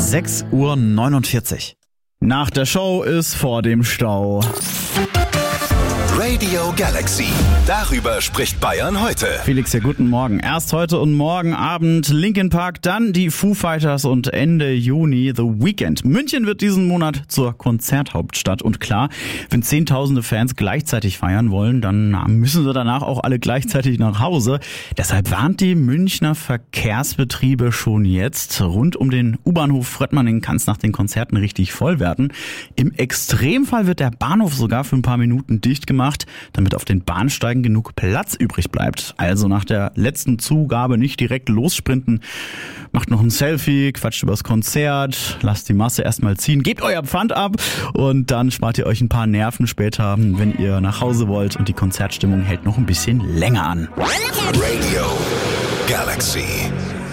6:49 Uhr. Nach der Show ist vor dem Stau. Radio Galaxy. Darüber spricht Bayern heute. Felix, ja, guten Morgen. Erst heute und morgen Abend Linkin Park, dann die Foo Fighters und Ende Juni The Weeknd. München wird diesen Monat zur Konzerthauptstadt. Und klar, wenn Zehntausende Fans gleichzeitig feiern wollen, dann müssen sie danach auch alle gleichzeitig nach Hause. Deshalb warnt die Münchner Verkehrsbetriebe schon jetzt. Rund um den U-Bahnhof Fröttmanning kann es nach den Konzerten richtig voll werden. Im Extremfall wird der Bahnhof sogar für ein paar Minuten dicht gemacht, damit auf den Bahnsteigen genug Platz übrig bleibt. Also nach der letzten Zugabe nicht direkt lossprinten. Macht noch ein Selfie, quatscht übers Konzert, lasst die Masse erstmal ziehen, gebt euer Pfand ab und dann spart ihr euch ein paar Nerven später, wenn ihr nach Hause wollt, und die Konzertstimmung hält noch ein bisschen länger an. Radio Galaxy.